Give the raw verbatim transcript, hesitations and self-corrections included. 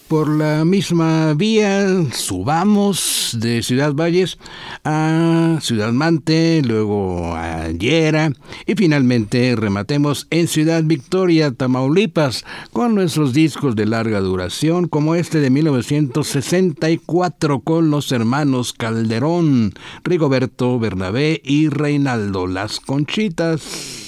Por la misma vía, subamos de Ciudad Valles a Ciudad Mante, luego a Yera y finalmente rematemos en Ciudad Victoria, Tamaulipas, con nuestros discos de larga duración como este de mil novecientos sesenta y cuatro con los hermanos Calderón, Rigoberto, Bernabé y Reinaldo Las Conchitas.